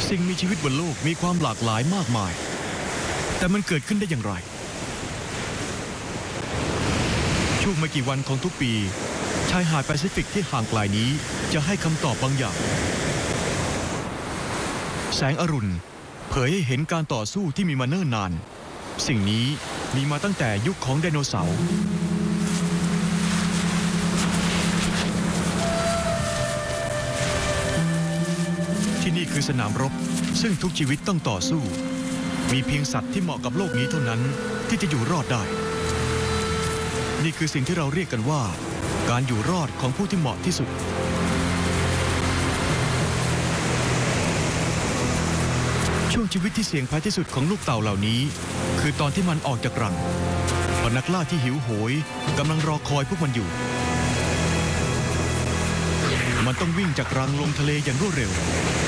สิ่งมีชีวิตบนโลกมีความหลากหลายมากมายแต่มันเกิดขึ้นได้อย่างไรช่วงไม่กี่วันของทุกปีชายหาดแปซิฟิกที่ห่างไกลนี้จะให้คำตอบบางอย่างแสงอรุณเผยให้เห็นการต่อสู้ที่มีมาเนิ่นนานสิ่งนี้มีมาตั้งแต่ยุคของไดโนเสาร์ที่นี่คือสนามรบซึ่งทุกชีวิตต้องต่อสู้มีเพียงสัตว์ที่เหมาะกับโลกนี้เท่านั้นที่จะอยู่รอดได้นี่คือสิ่งที่เราเรียกกันว่าการอยู่รอดของผู้ที่เหมาะที่สุดช่วงชีวิตที่เสี่ยงภัยที่สุดของลูกเต่าเหล่านี้คือตอนที่มันออกจากรังเพราะนักล่าที่หิวโหยกำลังรอคอยพวกมันอยู่มันต้องวิ่งจากรังลงทะเลอย่างรวดเร็ว